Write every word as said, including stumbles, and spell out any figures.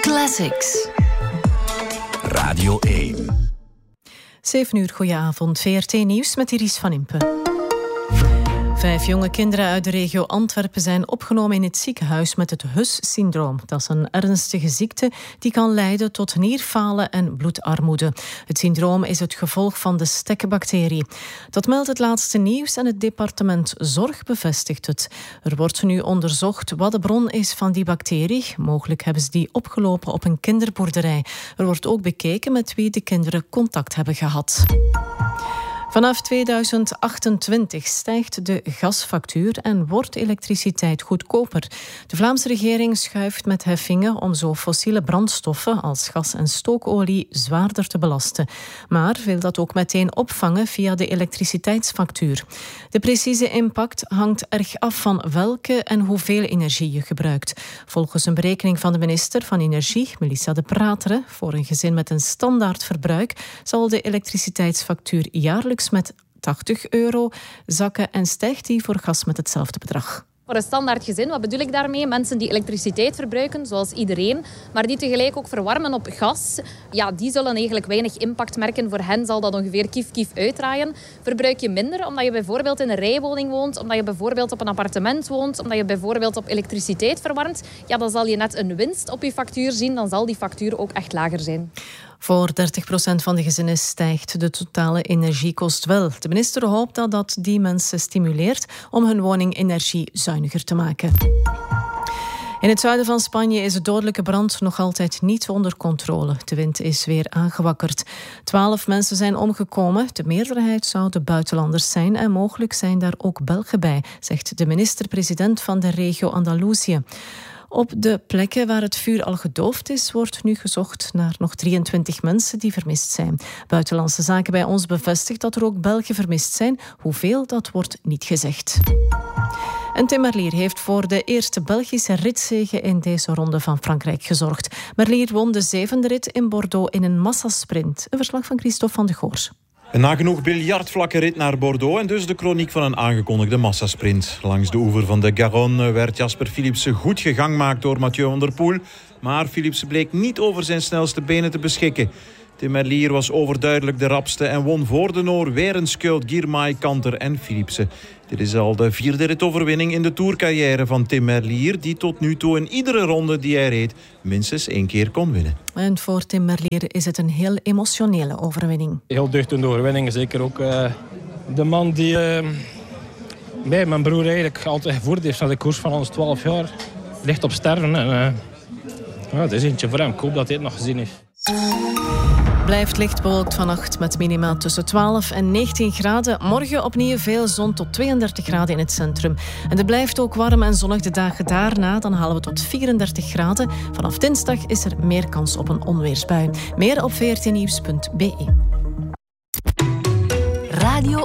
Classics. Radio één. zeven uur, goedenavond. V R T Nieuws met Iris van Impe. Vijf jonge kinderen uit de regio Antwerpen zijn opgenomen in het ziekenhuis met het H U S-syndroom. Dat is een ernstige ziekte die kan leiden tot nierfalen en bloedarmoede. Het syndroom is het gevolg van de stekkenbacterie. Dat meldt het laatste nieuws en het departement Zorg bevestigt het. Er wordt nu onderzocht wat de bron is van die bacterie. Mogelijk hebben ze die opgelopen op een kinderboerderij. Er wordt ook bekeken met wie de kinderen contact hebben gehad. Vanaf tweeduizend achtentwintig stijgt de gasfactuur en wordt elektriciteit goedkoper. De Vlaamse regering schuift met heffingen om zo fossiele brandstoffen als gas en stookolie zwaarder te belasten. Maar wil dat ook meteen opvangen via de elektriciteitsfactuur. De precieze impact hangt erg af van welke en hoeveel energie je gebruikt. Volgens een berekening van de minister van Energie, Melissa de Prateren, voor een gezin met een standaard verbruik zal de elektriciteitsfactuur jaarlijks met tachtig euro zakken en stijgt die voor gas met hetzelfde bedrag. Voor een standaard gezin, wat bedoel ik daarmee? Mensen die elektriciteit verbruiken, zoals iedereen, maar die tegelijk ook verwarmen op gas, ja, die zullen eigenlijk weinig impact merken. Voor hen zal dat ongeveer kief-kief uitdraaien. Verbruik je minder omdat je bijvoorbeeld in een rijwoning woont, omdat je bijvoorbeeld op een appartement woont, omdat je bijvoorbeeld op elektriciteit verwarmt, ja, dan zal je net een winst op je factuur zien, dan zal die factuur ook echt lager zijn. Voor dertig procent van de gezinnen stijgt de totale energiekost wel. De minister hoopt dat dat die mensen stimuleert om hun woning energiezuiniger te maken. In het zuiden van Spanje is de dodelijke brand nog altijd niet onder controle. De wind is weer aangewakkerd. Twaalf mensen zijn omgekomen. De meerderheid zouden buitenlanders zijn en mogelijk zijn daar ook Belgen bij, zegt de minister-president van de regio Andalusië. Op de plekken waar het vuur al gedoofd is, wordt nu gezocht naar nog drieëntwintig mensen die vermist zijn. Buitenlandse Zaken bij ons bevestigt dat er ook Belgen vermist zijn. Hoeveel, dat wordt niet gezegd. En Tim Merlier heeft voor de eerste Belgische ritzege in deze ronde van Frankrijk gezorgd. Merlier won de zevende rit in Bordeaux in een massasprint. Een verslag van Christophe van de Goor. Een nagenoeg biljartvlakke rit naar Bordeaux en dus de kroniek van een aangekondigde massasprint. Langs de oever van de Garonne werd Jasper Philipsen goed gegangmaakt door Mathieu van der Poel. Maar Philipsen bleek niet over zijn snelste benen te beschikken. Tim Merlier was overduidelijk de rapste en won voor de Noor weer een Skjöld, Girmay, Kanter en Philipsen. Dit is al de vierde ritoverwinning in de tourcarrière van Tim Merlier, die tot nu toe in iedere ronde die hij reed minstens één keer kon winnen. En voor Tim Merlier is het een heel emotionele overwinning. Heel duchtende overwinning, zeker ook uh, de man die uh, bij mijn broer eigenlijk altijd gevoerd heeft naar de koers van ons twaalf jaar. Ligt op sterven en uh, ja, het is eentje voor hem. Ik hoop dat hij het nog gezien heeft. Blijft licht bewolkt vannacht met minimaal tussen twaalf en negentien graden. Morgen opnieuw veel zon tot tweeëndertig graden in het centrum. En het blijft ook warm en zonnig de dagen daarna. Dan halen we tot vierendertig graden. Vanaf dinsdag is er meer kans op een onweersbui. Meer op v r t nieuws punt b e. Radio